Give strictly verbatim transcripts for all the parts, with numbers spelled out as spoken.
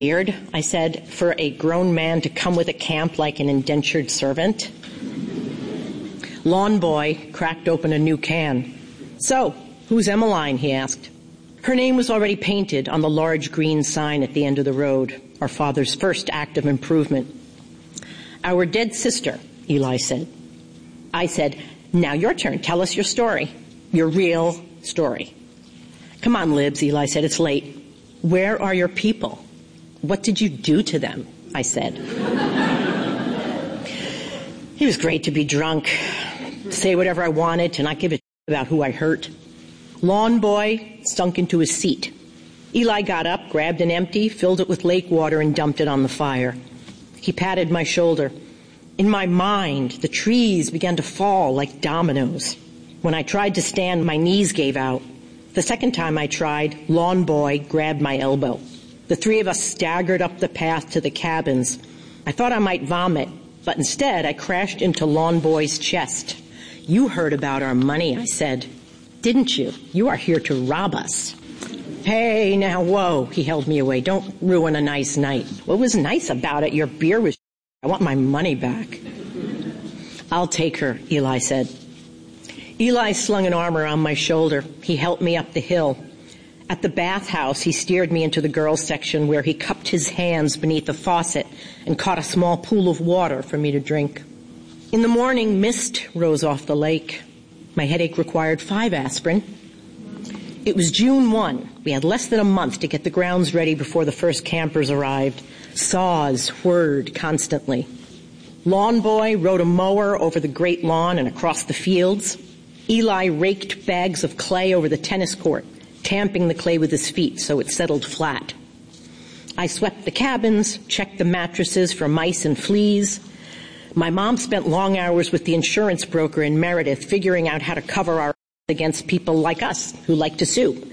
weird, I said, for a grown man to come with a camp like an indentured servant. Lawn Boy cracked open a new can. So, who's Emmeline, he asked. Her name was already painted on the large green sign at the end of the road, our father's first act of improvement. Our dead sister, Eli said. I said, now your turn. Tell us your story. Your real story. Come on, Libs, Eli said. It's late. Where are your people? What did you do to them? I said. It was great to be drunk, say whatever I wanted, to not give a shit about who I hurt. Lawn Boy sunk into his seat. Eli got up, grabbed an empty, filled it with lake water, and dumped it on the fire. He patted my shoulder. In my mind, the trees began to fall like dominoes. When I tried to stand, my knees gave out. The second time I tried, Lawn Boy grabbed my elbow. The three of us staggered up the path to the cabins. I thought I might vomit, but instead I crashed into Lawn Boy's chest. You heard about our money, I said. Didn't you? You are here to rob us. Hey, now, whoa, he held me away. Don't ruin a nice night. What was nice about it? Your beer was I want my money back. I'll take her, Eli said. Eli slung an arm around my shoulder. He helped me up the hill. At the bathhouse, he steered me into the girls' section where he cupped his hands beneath a faucet and caught a small pool of water for me to drink. In the morning, mist rose off the lake. My headache required five aspirin. It was June first. We had less than a month to get the grounds ready before the first campers arrived. Saws whirred constantly. Lawn Boy rode a mower over the great lawn and across the fields. Eli raked bags of clay over the tennis court, tamping the clay with his feet so it settled flat. I swept the cabins, checked the mattresses for mice and fleas. My mom spent long hours with the insurance broker in Meredith figuring out how to cover our against people like us who like to sue.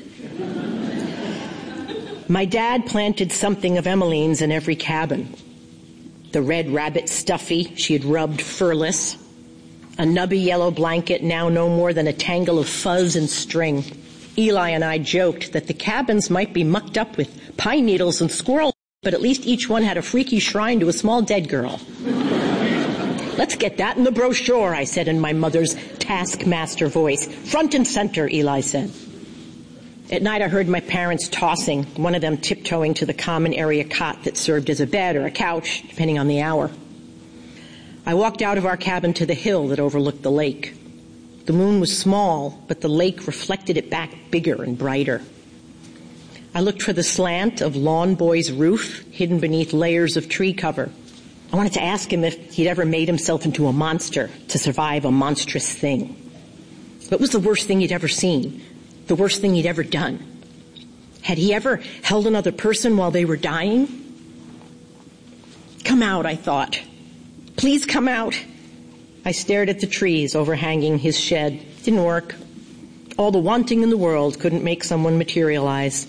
My dad planted something of Emmeline's in every cabin. The red rabbit stuffy she had rubbed furless, a nubby yellow blanket now no more than a tangle of fuzz and string. Eli and I joked that the cabins might be mucked up with pine needles and squirrel, but at least each one had a freaky shrine to a small dead girl. Let's get that in the brochure, I said in my mother's taskmaster voice. Front and center, Eli said. At night I heard my parents tossing, one of them tiptoeing to the common area cot that served as a bed or a couch, depending on the hour. I walked out of our cabin to the hill that overlooked the lake. The moon was small, but the lake reflected it back bigger and brighter. I looked for the slant of Lawn Boy's roof, hidden beneath layers of tree cover. I wanted to ask him if he'd ever made himself into a monster to survive a monstrous thing. What was the worst thing he'd ever seen? The worst thing he'd ever done? Had he ever held another person while they were dying? Come out, I thought. Please come out. I stared at the trees overhanging his shed. Didn't work. All the wanting in the world couldn't make someone materialize.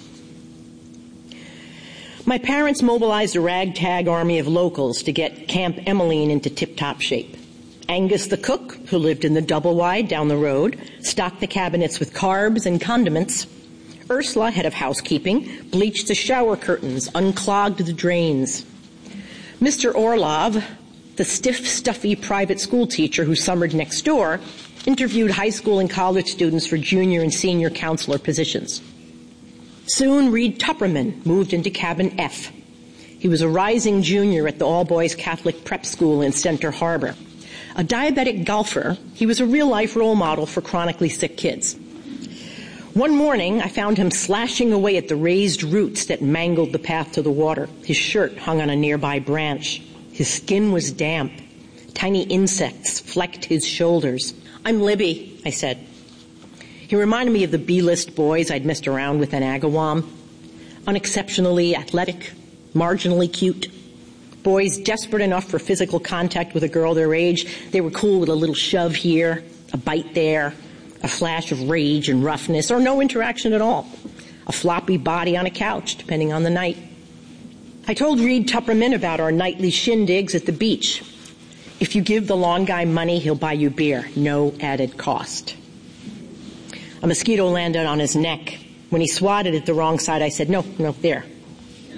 My parents mobilized a ragtag army of locals to get Camp Emmeline into tip-top shape. Angus the cook, who lived in the double-wide down the road, stocked the cabinets with carbs and condiments. Ursula, head of housekeeping, bleached the shower curtains, unclogged the drains. Mister Orlov, the stiff, stuffy private school teacher who summered next door, interviewed high school and college students for junior and senior counselor positions. Soon, Reed Tupperman moved into cabin F. He was a rising junior at the all-boys Catholic prep school in Center Harbor. A diabetic golfer, he was a real-life role model for chronically sick kids. One morning, I found him slashing away at the raised roots that mangled the path to the water. His shirt hung on a nearby branch. His skin was damp. Tiny insects flecked his shoulders. I'm Libby, I said. He reminded me of the B-list boys I'd messed around with in Agawam. Unexceptionally athletic, marginally cute. Boys desperate enough for physical contact with a girl their age. They were cool with a little shove here, a bite there, a flash of rage and roughness, or no interaction at all. A floppy body on a couch, depending on the night. I told Reed Tupperman about our nightly shindigs at the beach. If you give the lawn guy money, he'll buy you beer. No added cost. A mosquito landed on his neck. When he swatted it the wrong side, I said, no, no, there.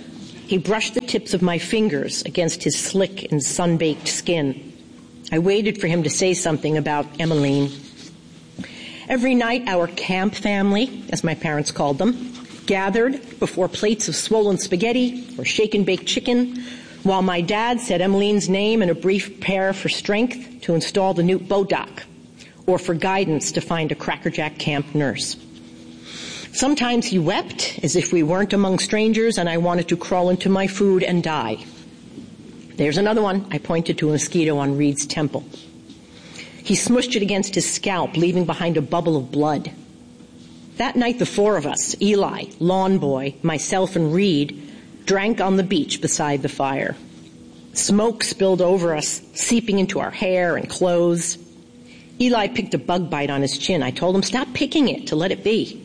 He brushed the tips of my fingers against his slick and sun-baked skin. I waited for him to say something about Emmeline. Every night, our camp family, as my parents called them, gathered before plates of swollen spaghetti or shaken-baked chicken, while my dad said Emmeline's name in a brief prayer for strength to install the new bodoc, or for guidance to find a crackerjack camp nurse. Sometimes he wept as if we weren't among strangers and I wanted to crawl into my food and die. There's another one. I pointed to a mosquito on Reed's temple. He smushed it against his scalp, leaving behind a bubble of blood. That night, the four of us, Eli, Lawn Boy, myself, and Reed, drank on the beach beside the fire. Smoke spilled over us, seeping into our hair and clothes. Eli picked a bug bite on his chin. I told him, stop picking it, to let it be.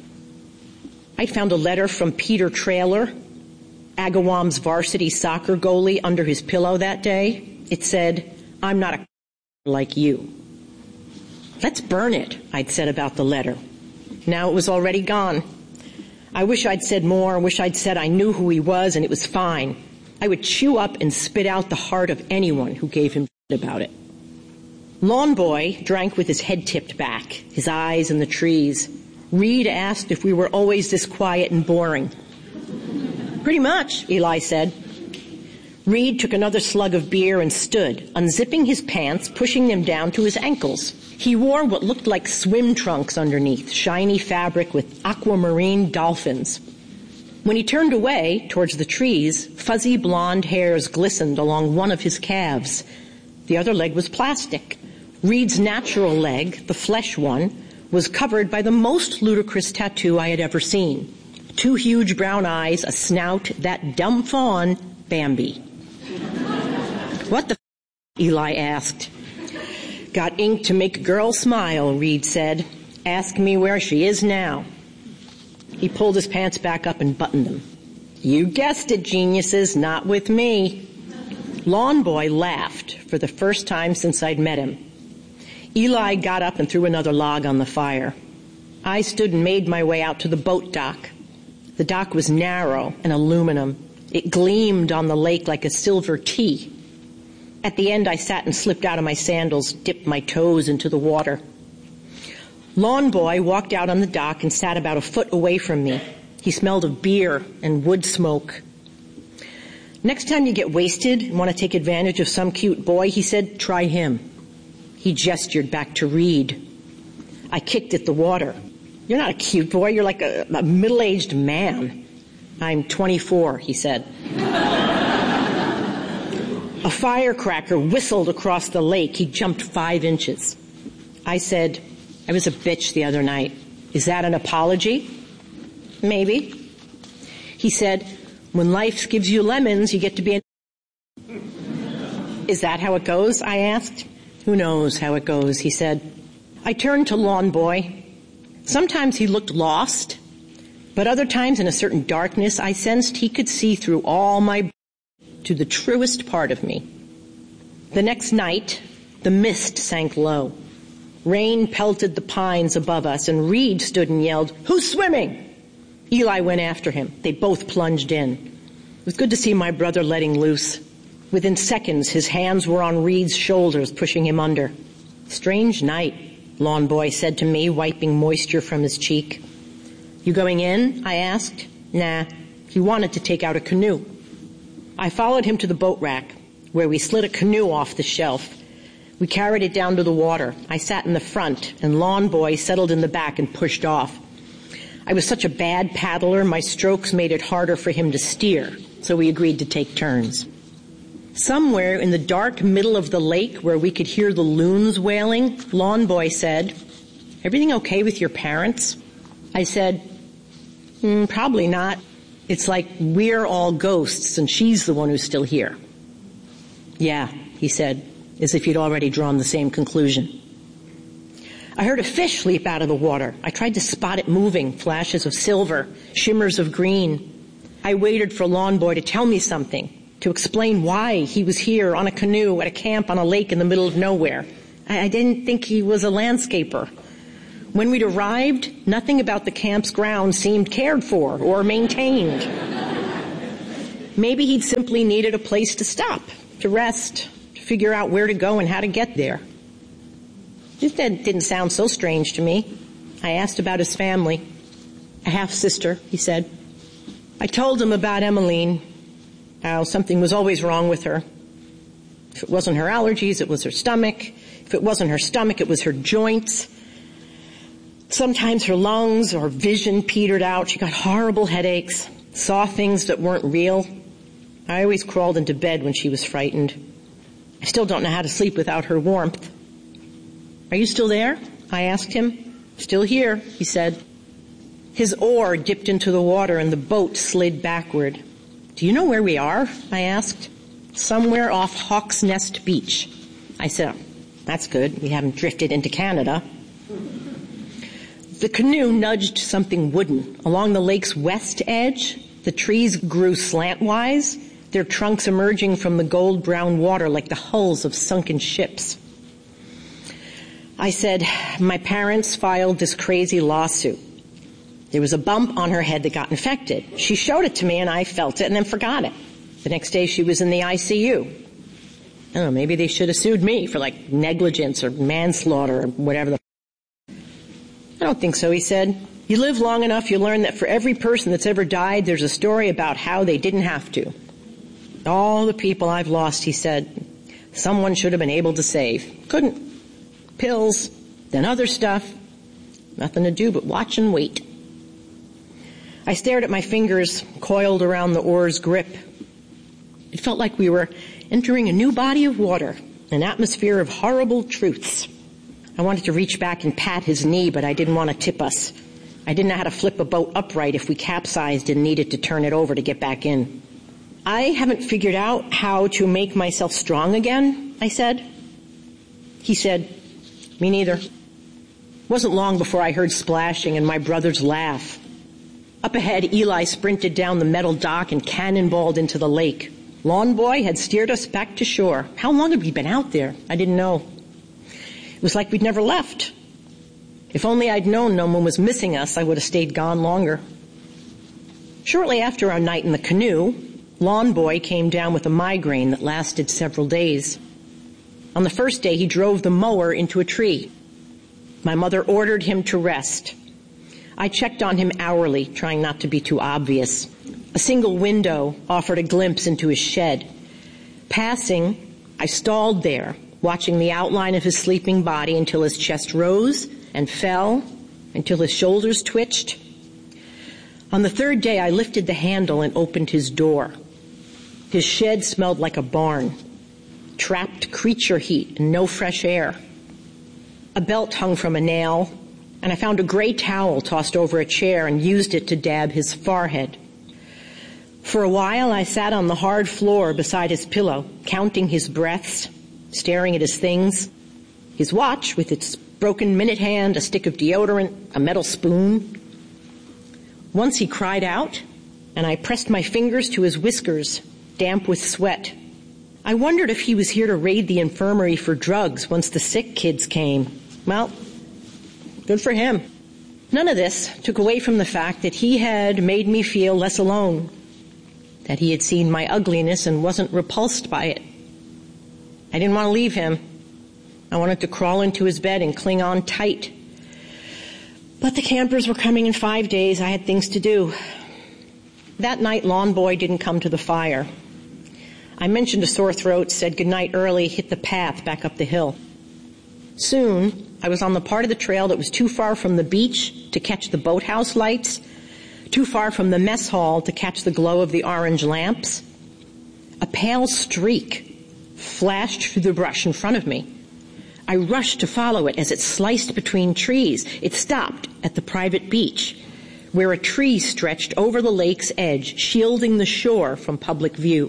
I found a letter from Peter Traylor, Agawam's varsity soccer goalie, under his pillow that day. It said, I'm not a like you. Let's burn it, I'd said about the letter. Now it was already gone. I wish I'd said more. I wish I'd said I knew who he was and it was fine. I would chew up and spit out the heart of anyone who gave him shit about it. Lawn Boy drank with his head tipped back, his eyes in the trees. Reed asked if we were always this quiet and boring. Pretty much, Eli said. Reed took another slug of beer and stood, unzipping his pants, pushing them down to his ankles. He wore what looked like swim trunks underneath, shiny fabric with aquamarine dolphins. When he turned away towards the trees, fuzzy blonde hairs glistened along one of his calves. The other leg was plastic. Reed's natural leg, the flesh one, was covered by the most ludicrous tattoo I had ever seen. Two huge brown eyes, a snout, that dumb fawn, Bambi. What the f***? Eli asked. Got ink to make a girl smile, Reed said. Ask me where she is now. He pulled his pants back up and buttoned them. You guessed it, geniuses, not with me. Lawn Boy laughed for the first time since I'd met him. Eli got up and threw another log on the fire. I stood and made my way out to the boat dock. The dock was narrow and aluminum. It gleamed on the lake like a silver T. At the end, I sat and slipped out of my sandals, dipped my toes into the water. Lawn Boy walked out on the dock and sat about a foot away from me. He smelled of beer and wood smoke. Next time you get wasted and want to take advantage of some cute boy, he said, try him. He gestured back to Reed. I kicked at the water. You're not a cute boy. You're like a, a middle-aged man. I'm twenty-four, he said. A firecracker whistled across the lake. He jumped five inches. I said, I was a bitch the other night. Is that an apology? Maybe. He said, when life gives you lemons, you get to be an... Is that how it goes? I asked. Who knows how it goes, he said. I turned to Lawn Boy. Sometimes he looked lost, but other times in a certain darkness, I sensed he could see through all my to the truest part of me. The next night, the mist sank low. Rain pelted the pines above us, and Reed stood and yelled, Who's swimming? Eli went after him. They both plunged in. It was good to see my brother letting loose. Within seconds, his hands were on Reed's shoulders, pushing him under. Strange night, Lawn Boy said to me, wiping moisture from his cheek. You going in? I asked. Nah. He wanted to take out a canoe. I followed him to the boat rack, where we slid a canoe off the shelf. We carried it down to the water. I sat in the front, and Lawn Boy settled in the back and pushed off. I was such a bad paddler, my strokes made it harder for him to steer, so we agreed to take turns. Somewhere in the dark middle of the lake where we could hear the loons wailing, Lawn Boy said, Everything okay with your parents? I said, mm, probably not. It's like we're all ghosts and she's the one who's still here. Yeah, he said, as if he'd already drawn the same conclusion. I heard a fish leap out of the water. I tried to spot it moving, flashes of silver, shimmers of green. I waited for Lawn Boy to tell me something, to explain why he was here on a canoe at a camp on a lake in the middle of nowhere. I, I didn't think he was a landscaper. When we'd arrived, nothing about the camp's grounds seemed cared for or maintained. Maybe he'd simply needed a place to stop, to rest, to figure out where to go and how to get there. This didn't sound so strange to me. I asked about his family. A half-sister, he said. I told him about Emmeline, how something was always wrong with her. If it wasn't her allergies, it was her stomach. If it wasn't her stomach, it was her joints. Sometimes her lungs or vision petered out. She got horrible headaches, saw things that weren't real. I always crawled into bed when she was frightened. I still don't know how to sleep without her warmth. Are you still there? I asked him. Still here, he said. His oar dipped into the water and the boat slid backward. Do you know where we are? I asked. Somewhere off Hawk's Nest Beach. I said, oh, that's good. We haven't drifted into Canada. The canoe nudged something wooden. Along the lake's west edge, the trees grew slantwise, their trunks emerging from the gold-brown water like the hulls of sunken ships. I said, my parents filed this crazy lawsuit. There was a bump on her head that got infected. She showed it to me and I felt it and then forgot it. The next day she was in the I C U. I don't know, maybe they should have sued me for like negligence or manslaughter or whatever the I don't think so, he said. You live long enough, you learn that for every person that's ever died, there's a story about how they didn't have to. All the people I've lost, he said, someone should have been able to save. Couldn't. Pills, then other stuff. Nothing to do but watch and wait. I stared at my fingers coiled around the oar's grip. It felt like we were entering a new body of water, an atmosphere of horrible truths. I wanted to reach back and pat his knee, but I didn't want to tip us. I didn't know how to flip a boat upright if we capsized and needed to turn it over to get back in. I haven't figured out how to make myself strong again, I said. He said, me neither. It wasn't long before I heard splashing and my brother's laugh. Up ahead, Eli sprinted down the metal dock and cannonballed into the lake. Lawn Boy had steered us back to shore. How long had we been out there? I didn't know. It was like we'd never left. If only I'd known no one was missing us, I would have stayed gone longer. Shortly after our night in the canoe, Lawn Boy came down with a migraine that lasted several days. On the first day, he drove the mower into a tree. My mother ordered him to rest. I checked on him hourly, trying not to be too obvious. A single window offered a glimpse into his shed. Passing, I stalled there, watching the outline of his sleeping body until his chest rose and fell, until his shoulders twitched. On the third day, I lifted the handle and opened his door. His shed smelled like a barn, trapped creature heat and no fresh air. A belt hung from a nail, and I found a gray towel tossed over a chair and used it to dab his forehead. For a while, I sat on the hard floor beside his pillow, counting his breaths, staring at his things, his watch with its broken minute hand, a stick of deodorant, a metal spoon. Once he cried out, and I pressed my fingers to his whiskers, damp with sweat. I wondered if he was here to raid the infirmary for drugs once the sick kids came. Well, good for him. None of this took away from the fact that he had made me feel less alone, that he had seen my ugliness and wasn't repulsed by it. I didn't want to leave him. I wanted to crawl into his bed and cling on tight. But the campers were coming in five days. I had things to do. That night, Lawn Boy didn't come to the fire. I mentioned a sore throat, said goodnight early, hit the path back up the hill. Soon, I was on the part of the trail that was too far from the beach to catch the boathouse lights, too far from the mess hall to catch the glow of the orange lamps. A pale streak flashed through the brush in front of me. I rushed to follow it as it sliced between trees. It stopped at the private beach, where a tree stretched over the lake's edge, shielding the shore from public view.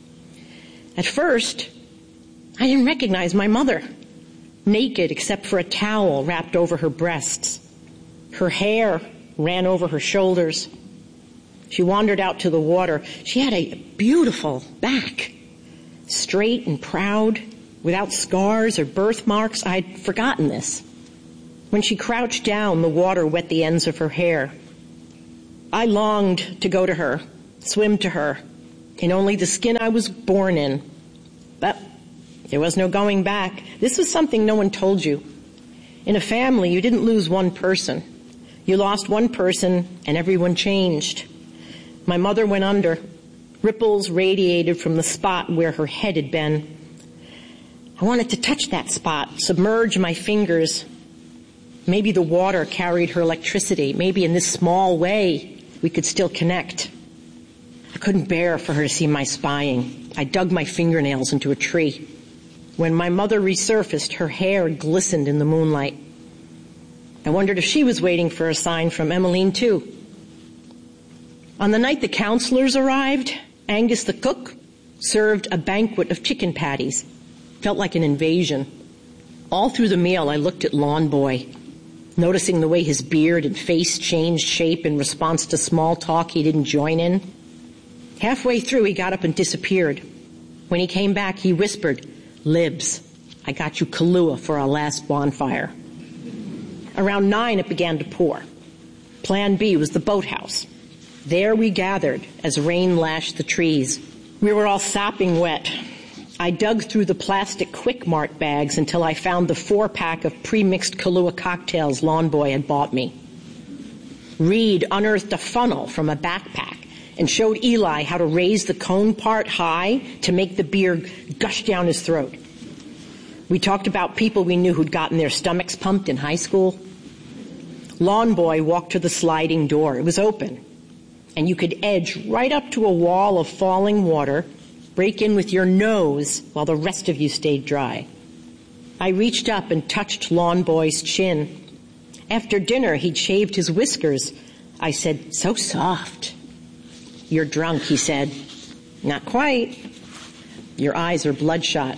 At first, I didn't recognize my mother, naked except for a towel wrapped over her breasts. Her hair ran over her shoulders. She wandered out to the water. She had a beautiful back, straight and proud, without scars or birthmarks. I'd forgotten this. When she crouched down, the water wet the ends of her hair. I longed to go to her, swim to her, in only the skin I was born in. But there was no going back. This was something no one told you. In a family, you didn't lose one person. You lost one person, and everyone changed. My mother went under. Ripples radiated from the spot where her head had been. I wanted to touch that spot, submerge my fingers. Maybe the water carried her electricity. Maybe in this small way, we could still connect. I couldn't bear for her to see my spying. I dug my fingernails into a tree. When my mother resurfaced, her hair glistened in the moonlight. I wondered if she was waiting for a sign from Emmeline, too. On the night the counselors arrived, Angus the cook served a banquet of chicken patties. Felt like an invasion. All through the meal, I looked at Lawn Boy, noticing the way his beard and face changed shape in response to small talk he didn't join in. Halfway through, he got up and disappeared. When he came back, he whispered, "Libs, I got you Kahlua for our last bonfire." Around nine, it began to pour. Plan B was the boathouse. There we gathered as rain lashed the trees. We were all sopping wet. I dug through the plastic Quick Mart bags until I found the four-pack of pre-mixed Kahlua cocktails Lawn Boy had bought me. Reed unearthed a funnel from a backpack and showed Eli how to raise the cone part high to make the beer gush down his throat. We talked about people we knew who'd gotten their stomachs pumped in high school. Lawn Boy walked to the sliding door. It was open, and you could edge right up to a wall of falling water, break in with your nose while the rest of you stayed dry. I reached up and touched Lawn Boy's chin. After dinner, he'd shaved his whiskers. I said, "So soft." "You're drunk," he said. "Not quite." "Your eyes are bloodshot."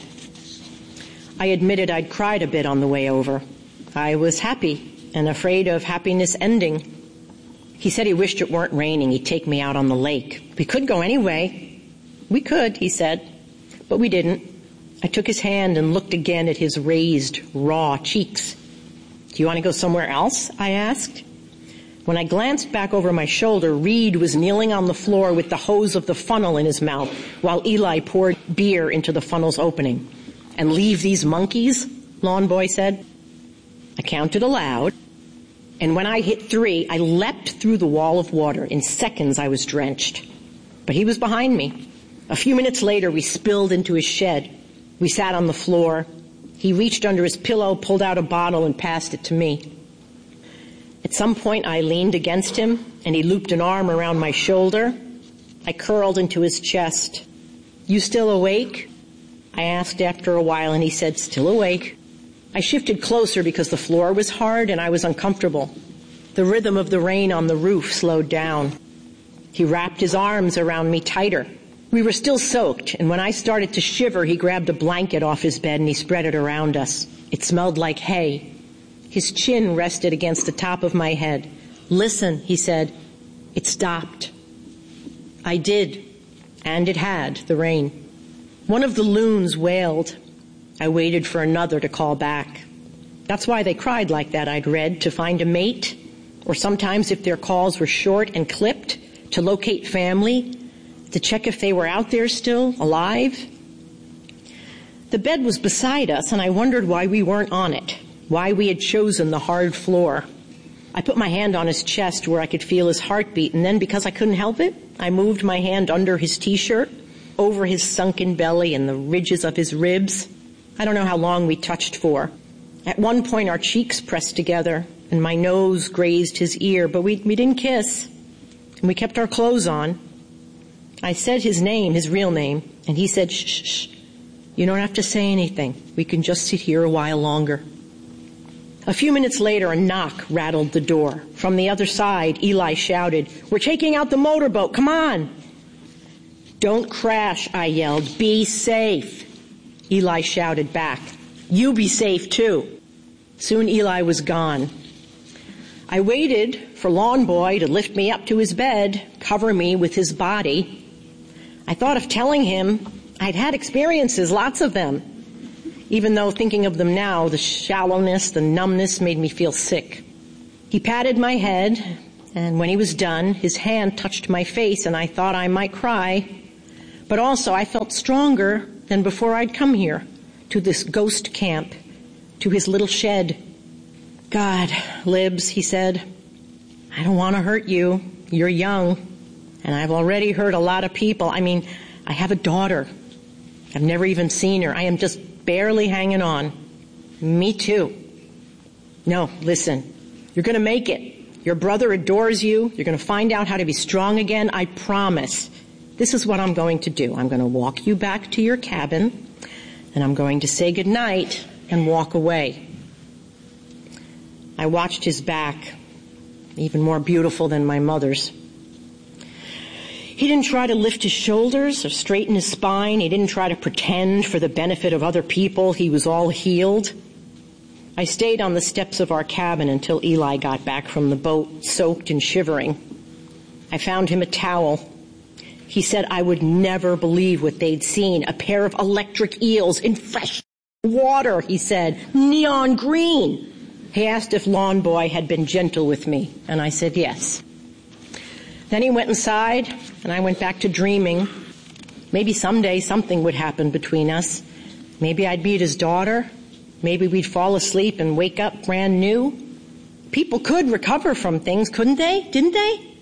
I admitted I'd cried a bit on the way over. I was happy and afraid of happiness ending. He said he wished it weren't raining. He'd take me out on the lake. We could go anyway. "We could," he said, but we didn't. I took his hand and looked again at his raised, raw cheeks. "Do you want to go somewhere else?" I asked. When I glanced back over my shoulder, Reed was kneeling on the floor with the hose of the funnel in his mouth while Eli poured beer into the funnel's opening. "And leave these monkeys?" Lawn Boy said. I counted aloud, and when I hit three, I leapt through the wall of water. In seconds, I was drenched. But he was behind me. A few minutes later, we spilled into his shed. We sat on the floor. He reached under his pillow, pulled out a bottle, and passed it to me. At some point, I leaned against him, and he looped an arm around my shoulder. I curled into his chest. "You still awake?" I asked after a while, and he said, "Still awake." I shifted closer because the floor was hard and I was uncomfortable. The rhythm of the rain on the roof slowed down. He wrapped his arms around me tighter. We were still soaked, and when I started to shiver, he grabbed a blanket off his bed and he spread it around us. It smelled like hay. His chin rested against the top of my head. "Listen," he said. It stopped. I did, and it had, the rain. One of the loons wailed. I waited for another to call back. That's why they cried like that, I'd read, to find a mate, or sometimes if their calls were short and clipped, to locate family, to check if they were out there still, alive. The bed was beside us, and I wondered why we weren't on it, why we had chosen the hard floor. I put my hand on his chest where I could feel his heartbeat, and then, because I couldn't help it, I moved my hand under his T-shirt, over his sunken belly and the ridges of his ribs. I don't know how long we touched for. At one point, our cheeks pressed together, and my nose grazed his ear, but we, we didn't kiss, and we kept our clothes on. I said his name, his real name, and he said, "Shh, shh, shh. You don't have to say anything. We can just sit here a while longer." A few minutes later, a knock rattled the door. From the other side, Eli shouted, "We're taking out the motorboat. Come on." "Don't crash," I yelled. "Be safe." Eli shouted back, "You be safe, too." Soon Eli was gone. I waited for Lawn Boy to lift me up to his bed, cover me with his body. I thought of telling him I'd had experiences, lots of them, even though thinking of them now, the shallowness, the numbness made me feel sick. He patted my head, and when he was done, his hand touched my face, and I thought I might cry. But also, I felt stronger than before I'd come here, to this ghost camp, to his little shed. God, Libs, he said, I don't want to hurt you. You're young, and I've already hurt a lot of people. I mean, I have a daughter. I've never even seen her. I am just barely hanging on. Me too. No, listen, you're going to make it. Your brother adores you. You're going to find out how to be strong again. I promise. This is what I'm going to do. I'm going to walk you back to your cabin, and I'm going to say goodnight and walk away. I watched his back, even more beautiful than my mother's. He didn't try to lift his shoulders or straighten his spine. He didn't try to pretend for the benefit of other people he was all healed. I stayed on the steps of our cabin until Eli got back from the boat, soaked and shivering. I found him a towel. He said I would never believe what they'd seen. A pair of electric eels in fresh water, he said, neon green. He asked if Lawn Boy had been gentle with me, and I said yes. Then he went inside, and I went back to dreaming. Maybe someday something would happen between us. Maybe I'd meet his daughter. Maybe we'd fall asleep and wake up brand new. People could recover from things, couldn't they? Didn't they?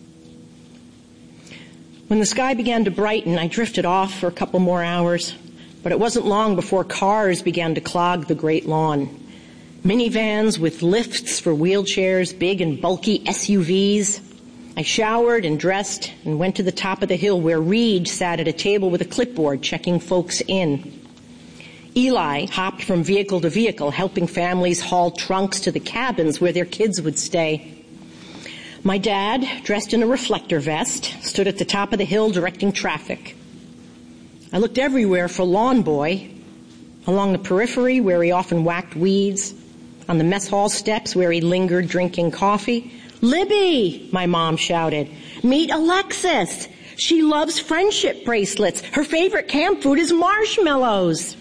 When the sky began to brighten, I drifted off for a couple more hours. But it wasn't long before cars began to clog the great lawn. Minivans with lifts for wheelchairs, big and bulky S U Vs. I showered and dressed and went to the top of the hill where Reed sat at a table with a clipboard checking folks in. Eli hopped from vehicle to vehicle, helping families haul trunks to the cabins where their kids would stay. My dad, dressed in a reflector vest, stood at the top of the hill directing traffic. I looked everywhere for Lawn Boy, along the periphery where he often whacked weeds, on the mess hall steps where he lingered drinking coffee. Libby, my mom shouted, meet Alexis. She loves friendship bracelets. Her favorite camp food is marshmallows.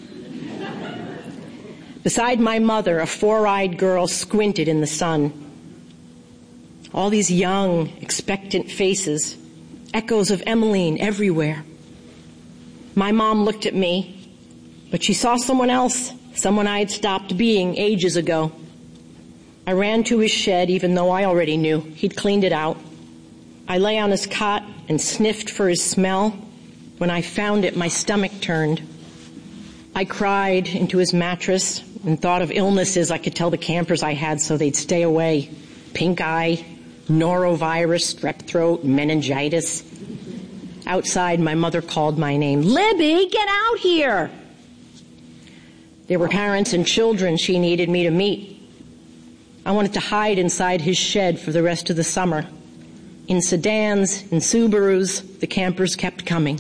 Beside my mother, a four-eyed girl squinted in the sun. All these young, expectant faces, echoes of Emmeline everywhere. My mom looked at me, but she saw someone else, someone I had stopped being ages ago. I ran to his shed, even though I already knew. He'd cleaned it out. I lay on his cot and sniffed for his smell. When I found it, my stomach turned. I cried into his mattress and thought of illnesses I could tell the campers I had so they'd stay away. Pink eye, norovirus, strep throat, meningitis. Outside, my mother called my name. Libby, get out here! There were parents and children she needed me to meet. I wanted to hide inside his shed for the rest of the summer. In sedans, in Subarus, the campers kept coming.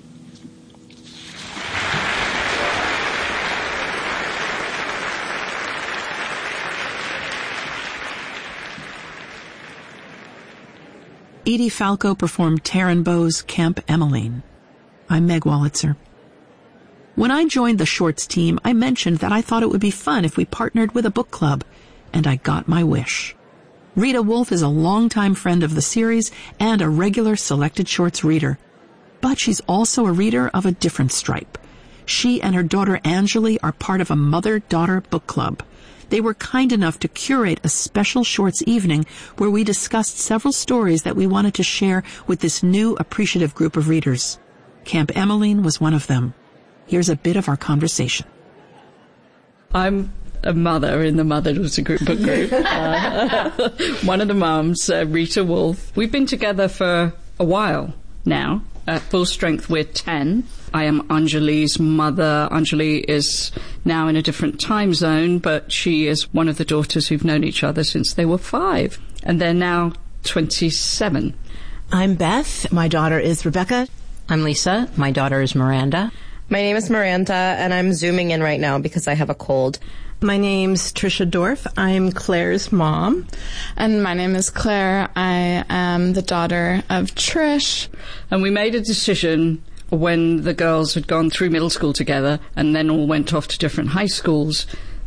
Edie Falco performed Taryn Bow's Camp Emmeline. I'm Meg Wolitzer. When I joined the Shorts team, I mentioned that I thought it would be fun if we partnered with a book club, and I got my wish. Rita Wolf is a longtime friend of the series and a regular Selected Shorts reader. But she's also a reader of a different stripe. She and her daughter Anjali are part of a mother-daughter book club. They were kind enough to curate a special Shorts evening where we discussed several stories that we wanted to share with this new appreciative group of readers. Camp Emmeline was one of them. Here's a bit of our conversation. I'm a mother in the Mothers Group book group. Uh, one of the mums, uh, Rita Wolf. We've been together for a while now. At full strength, we're ten. I am Anjali's mother. Anjali is now in a different time zone, but she is one of the daughters who've known each other since they were five. And they're now twenty-seven. I'm Beth. My daughter is Rebecca. I'm Lisa. My daughter is Miranda. My name is Miranda, and I'm zooming in right now because I have a cold. My name's Trisha Dorff. I'm Claire's mom. And my name is Claire. I am the daughter of Trish. And we made a decision when the girls had gone through middle school together and then all went off to different high schools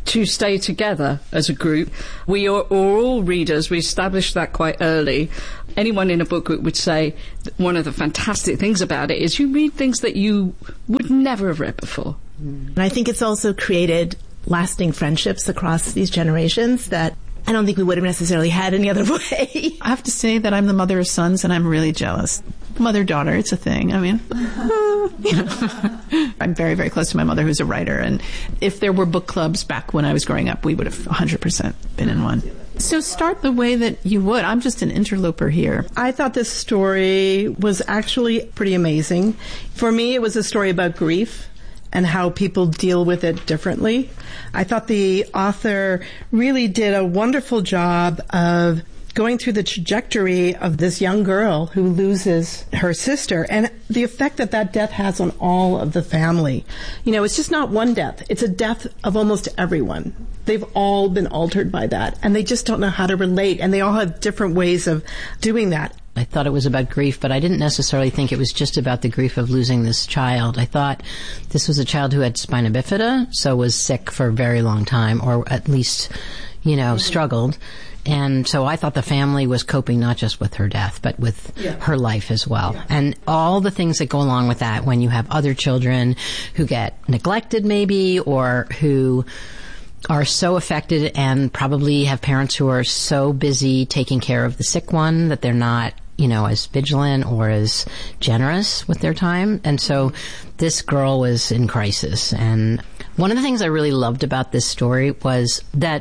to stay together as a group. We are, are all readers. We established that quite early. Anyone in a book group would say that one of the fantastic things about it is you read things that you would never have read before. And I think it's also created lasting friendships across these generations that I don't think we would have necessarily had any other way. I have to say that I'm the mother of sons, and I'm really jealous. Mother-daughter, it's a thing. I mean, you know, I'm very, very close to my mother, who's a writer, and if there were book clubs back when I was growing up, we would have one hundred percent been in one. So start the way that you would. I'm just an interloper here. I thought this story was actually pretty amazing. For me, it was a story about grief and how people deal with it differently. I thought the author really did a wonderful job of going through the trajectory of this young girl who loses her sister and the effect that that death has on all of the family. You know, it's just not one death. It's a death of almost everyone. They've all been altered by that, and they just don't know how to relate, and they all have different ways of doing that. I thought it was about grief, but I didn't necessarily think it was just about the grief of losing this child. I thought this was a child who had spina bifida, so was sick for a very long time, or at least, you know, struggled. And so I thought the family was coping not just with her death, but with yeah. her life as well. Yeah. And all the things that go along with that when you have other children who get neglected maybe, or who are so affected and probably have parents who are so busy taking care of the sick one that they're not, you know, as vigilant or as generous with their time. And so this girl was in crisis. And one of the things I really loved about this story was that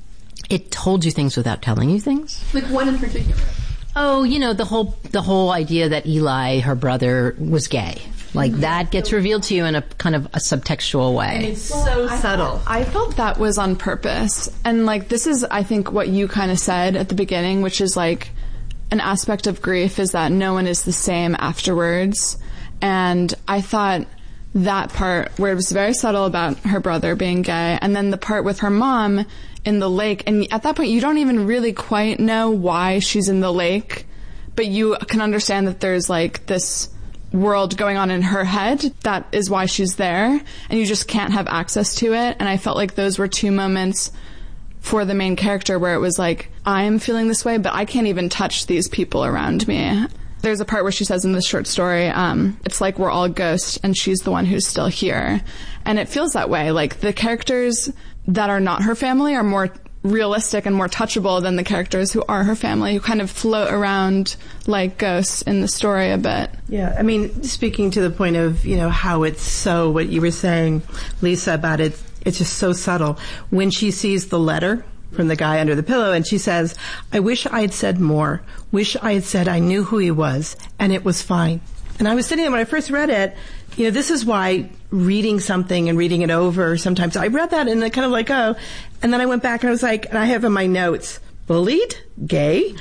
it told you things without telling you things. Like what in particular? Oh, you know, the whole the whole idea that Eli, her brother, was gay. Like, that gets revealed to you in a kind of a subtextual way. And it's so I subtle. Felt, I felt that was on purpose. And, like, this is, I think, what you kind of said at the beginning, which is, like, an aspect of grief is that no one is the same afterwards. And I thought that part where it was very subtle about her brother being gay, and then the part with her mom in the lake, and at that point you don't even really quite know why she's in the lake, but you can understand that there's, like, this world going on in her head that is why she's there, and you just can't have access to it. And I felt like those were two moments for the main character where it was like, I'm feeling this way, but I can't even touch these people around me. There's a part where she says in this short story, um, it's like we're all ghosts and she's the one who's still here. And it feels that way. Like, the characters that are not her family are more realistic and more touchable than the characters who are her family, who kind of float around like ghosts in the story a bit. Yeah, I mean, speaking to the point of, you know, how it's so, what you were saying, Lisa, about it, it's just so subtle. When she sees the letter from the guy under the pillow and she says, I wish I had said more, wish I had said I knew who he was, and it was fine. And I was sitting there when I first read it, you know, this is why reading something and reading it over, sometimes I read that and I kind of like, oh, and then I went back and I was like, and I have in my notes, bullied, gay,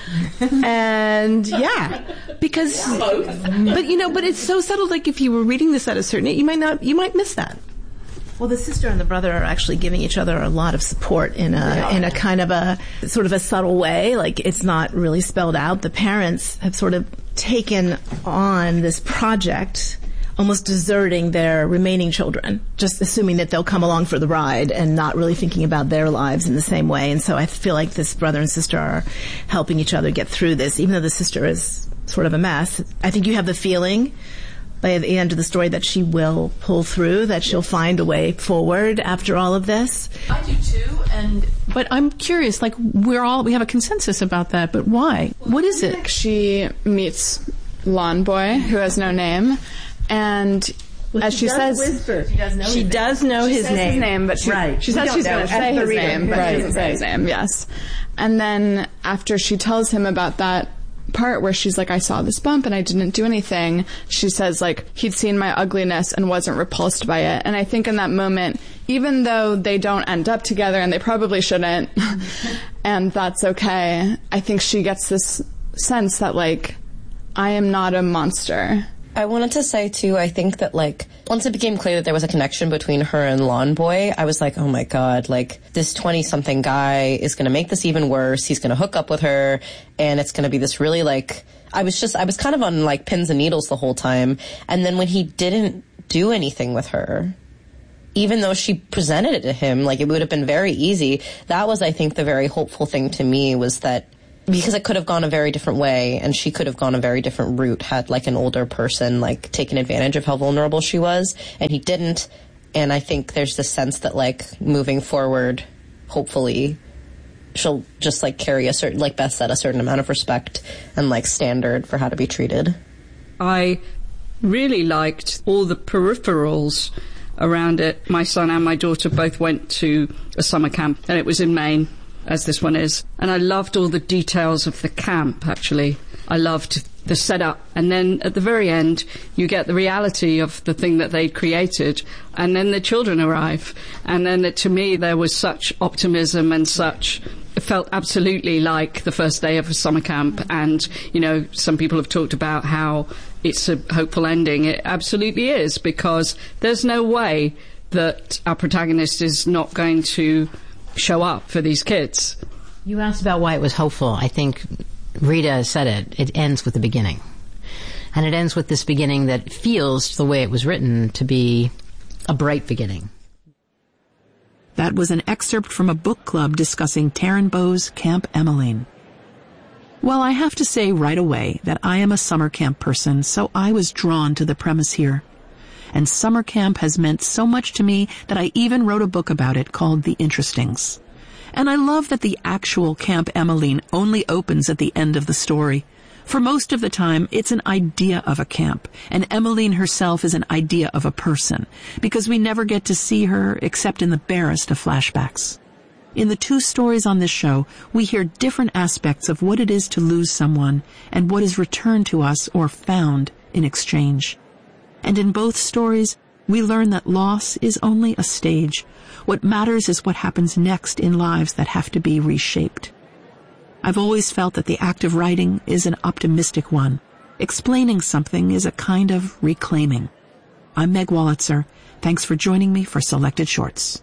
and yeah, because, but you know, but it's so subtle, like if you were reading this at a certain age, you might not, you might miss that. Well, the sister and the brother are actually giving each other a lot of support in a yeah. in a kind of a sort of a subtle way. Like, it's not really spelled out. The parents have sort of taken on this project, almost deserting their remaining children, just assuming that they'll come along for the ride and not really thinking about their lives in the same way. And so I feel like this brother and sister are helping each other get through this, even though the sister is sort of a mess. I think you have the feeling by the end of the story that she will pull through, that she'll find a way forward after all of this. I do too, and but I'm curious, like, we're all, we have a consensus about that, but why? What is it? She meets Lawn Boy, who has no name, and well, as she, she says, whisper. She does know, she his, does know she his says name. his name, but she, right. she says she's going to say his name, but right. she doesn't say his name, yes. And then after she tells him about that part where she's like, I saw this bump and I didn't do anything, she says, like, he'd seen my ugliness and wasn't repulsed by it. And I think in that moment, even though they don't end up together, and they probably shouldn't, and that's okay, I think she gets this sense that, like, I am not a monster. I wanted to say, too, I think that, like, once it became clear that there was a connection between her and Lawn Boy, I was like, oh my god, like, this twenty-something guy is going to make this even worse. He's going to hook up with her, and it's going to be this really, like, I was just, I was kind of on, like, pins and needles the whole time. And then when he didn't do anything with her, even though she presented it to him, like, it would have been very easy. That was, I think, the very hopeful thing to me, was that because it could have gone a very different way, and she could have gone a very different route had, like, an older person, like, taken advantage of how vulnerable she was, and he didn't. And I think there's this sense that, like, moving forward, hopefully, she'll just, like, carry a certain, like Beth said, a certain amount of respect and, like, standard for how to be treated. I really liked all the peripherals around it. My son and my daughter both went to a summer camp, and it was in Maine, as this one is. And I loved all the details of the camp, actually. I loved the setup. And then at the very end, you get the reality of the thing that they'd created. And then the children arrive. And then it, to me, there was such optimism and such... It felt absolutely like the first day of a summer camp. And, you know, some people have talked about how it's a hopeful ending. It absolutely is, because there's no way that our protagonist is not going to show up for these kids. You asked about why it was hopeful. I think Rita said it. It ends with the beginning. And it ends with this beginning that feels, the way it was written, to be a bright beginning. That was an excerpt from a book club discussing Taryn Bow's Camp Emmeline. Well, I have to say right away that I am a summer camp person, so I was drawn to the premise here. And summer camp has meant so much to me that I even wrote a book about it called The Interestings. And I love that the actual Camp Emmeline only opens at the end of the story. For most of the time, it's an idea of a camp, and Emmeline herself is an idea of a person, because we never get to see her except in the barest of flashbacks. In the two stories on this show, we hear different aspects of what it is to lose someone and what is returned to us or found in exchange. And in both stories, we learn that loss is only a stage. What matters is what happens next in lives that have to be reshaped. I've always felt that the act of writing is an optimistic one. Explaining something is a kind of reclaiming. I'm Meg Wolitzer. Thanks for joining me for Selected Shorts.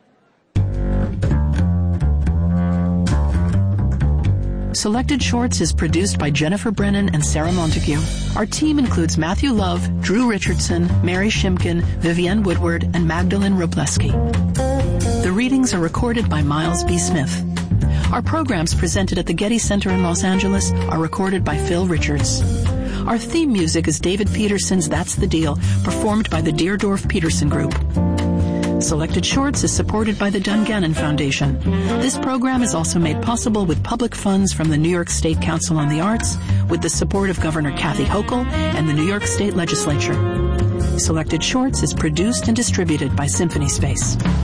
Selected Shorts is produced by Jennifer Brennan and Sarah Montague. Our team includes Matthew Love, Drew Richardson, Mary Shimkin, Vivienne Woodward, and Magdalene Robleski. The readings are recorded by Miles B. Smith. Our programs presented at the Getty Center in Los Angeles are recorded by Phil Richards. Our theme music is David Peterson's That's the Deal, performed by the Deerdorf Peterson Group. Selected Shorts is supported by the Dungannon Foundation. This program is also made possible with public funds from the New York State Council on the Arts, with the support of Governor Kathy Hochul and the New York State Legislature. Selected Shorts is produced and distributed by Symphony Space.